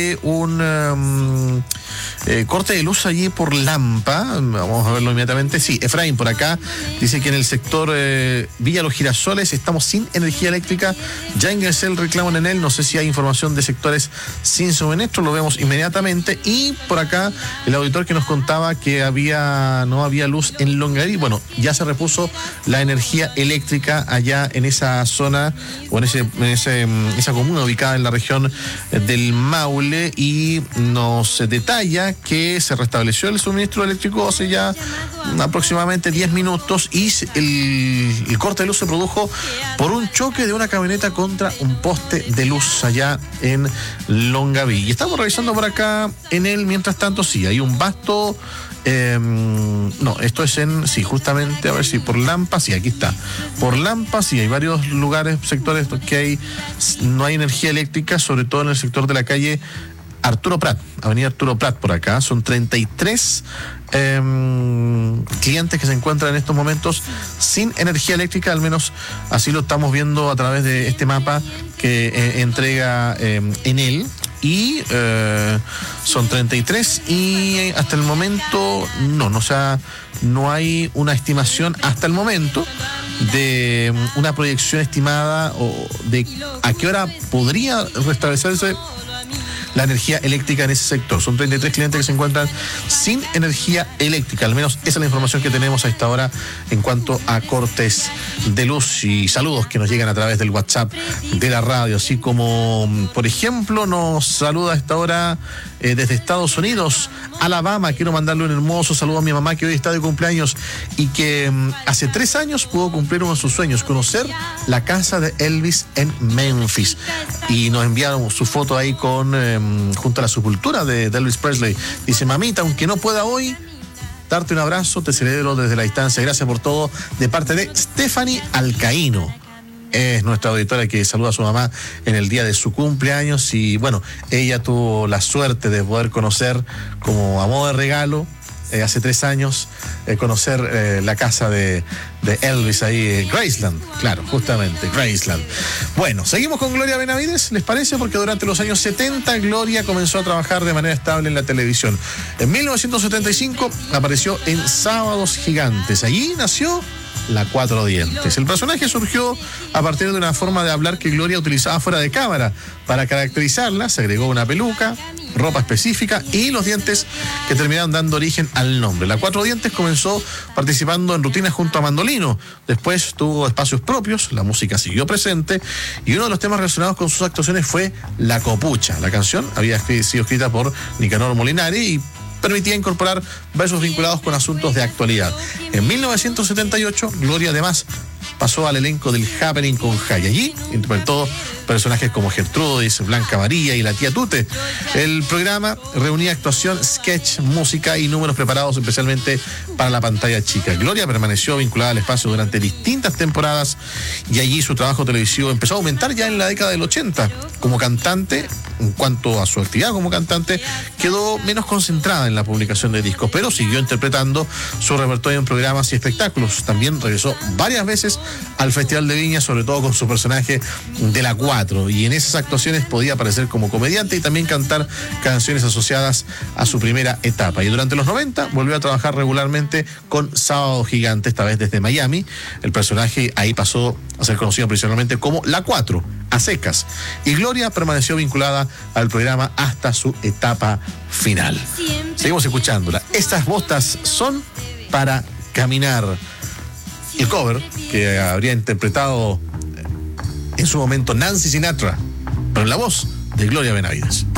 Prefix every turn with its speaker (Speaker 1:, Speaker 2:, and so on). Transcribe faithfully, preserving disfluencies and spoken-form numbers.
Speaker 1: un um, eh, corte de luz allí por Lampa. Vamos a verlo inmediatamente. Sí, Efraín por acá dice que en el sector eh, Villa Los Girasoles estamos sin energía eléctrica. Ya ingresé el reclamo en él. No sé si hay información de sectores sin suministro. Lo vemos inmediatamente. Y por acá el auditor que nos contaba que había no había luz en Longaví. Bueno, ya se repuso la energía eléctrica allá en esa zona o en, ese, en ese, esa comuna ubicada en la región del Maule. Y nos detalla que se restableció el suministro eléctrico hace ya aproximadamente diez minutos y el, el corte de luz se produjo por un choque de una camioneta contra un poste de luz allá en Longaví. Y estamos revisando por acá en él, mientras tanto, sí, hay un vasto... Eh, no, esto es en, sí, justamente, a ver si por Lampa, sí, aquí está. Por Lampa, sí, hay varios lugares, sectores que hay, no hay energía eléctrica, sobre todo en el sector de la calle Arturo Prat, avenida Arturo Prat por acá. Son treinta y tres eh, clientes que se encuentran en estos momentos sin energía eléctrica, al menos así lo estamos viendo a través de este mapa que eh, entrega eh, Enel. Y eh, son treinta y tres y hasta el momento no, no, o sea, no hay una estimación hasta el momento de una proyección estimada o de a qué hora podría restablecerse la energía eléctrica en ese sector. Son treinta y tres clientes que se encuentran sin energía eléctrica, al menos esa es la información que tenemos a esta hora en cuanto a cortes de luz y saludos que nos llegan a través del WhatsApp de la radio, así como, por ejemplo, nos saluda a esta hora eh, desde Estados Unidos, Alabama. Quiero mandarle un hermoso saludo a mi mamá que hoy está de cumpleaños y que um, hace tres años pudo cumplir uno de sus sueños, conocer la casa de Elvis en Memphis, y nos enviaron su foto ahí con eh, junto a la sepultura de, de Elvis Presley. Dice: mamita, aunque no pueda hoy darte un abrazo, te celebro desde la distancia. Gracias por todo, de parte de Stephanie Alcaíno. Es nuestra auditora que saluda a su mamá en el día de su cumpleaños. Y bueno, ella tuvo la suerte de poder conocer, como a modo de regalo, eh, hace tres años, eh, conocer eh, la casa de, de Elvis ahí, eh, Graceland, claro, justamente, Graceland. Bueno, seguimos con Gloria Benavides, ¿les parece? Porque durante los años setenta Gloria comenzó a trabajar de manera estable en la televisión. En mil novecientos setenta y cinco apareció en Sábados Gigantes. Allí nació La Cuatro Dientes. El personaje surgió a partir de una forma de hablar que Gloria utilizaba fuera de cámara. Para caracterizarla se agregó una peluca, ropa específica y los dientes que terminaron dando origen al nombre. La Cuatro Dientes comenzó participando en rutinas junto a Mandolino. Después tuvo espacios propios, la música siguió presente y uno de los temas relacionados con sus actuaciones fue La Copucha. La canción había sido escrita por Nicanor Molinari y permitía incorporar versos vinculados con asuntos de actualidad. En mil novecientos setenta y ocho, Gloria además pasó al elenco del Happening con Jay. Allí interpretó personajes como Gertrudis, Blanca María y la tía Tute. El programa reunía actuación, sketch, música y números preparados especialmente para la pantalla chica. Gloria permaneció vinculada al espacio durante distintas temporadas y allí su trabajo televisivo empezó a aumentar ya en la década del ochenta. Como cantante, en cuanto a su actividad como cantante, quedó menos concentrada en la publicación de discos, pero siguió interpretando su repertorio en programas y espectáculos. También regresó varias veces al Festival de Viña, sobre todo con su personaje de La Cuatro, y en esas actuaciones podía aparecer como comediante y también cantar canciones asociadas a su primera etapa. Y durante los noventa volvió a trabajar regularmente con Sábado Gigante, esta vez desde Miami. El personaje ahí pasó a ser conocido principalmente como La Cuatro, a secas. Y Gloria permaneció vinculada al programa hasta su etapa final. Seguimos escuchándola. Estas botas son para caminar. El cover que habría interpretado en su momento Nancy Sinatra, pero en la voz de Gloria Benavides.